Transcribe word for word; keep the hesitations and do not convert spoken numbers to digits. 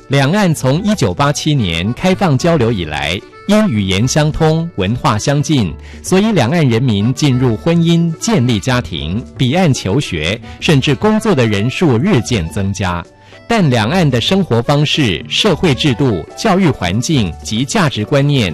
两岸从一九八七年开放交流以来，因语言相通、文化相近，所以两岸人民进入婚姻、建立家庭、彼岸求学，甚至工作的人数日渐增加。但两岸的生活方式、社会制度、教育环境及价值观念